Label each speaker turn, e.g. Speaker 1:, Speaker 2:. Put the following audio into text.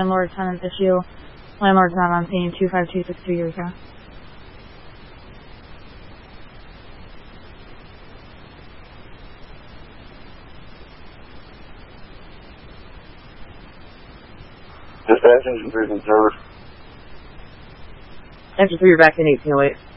Speaker 1: Landlord tenant issue. Landlord's not on scene. 25262 Eureka.
Speaker 2: Dispatch engine 3 service.
Speaker 3: Engine 3, you're back in 1808.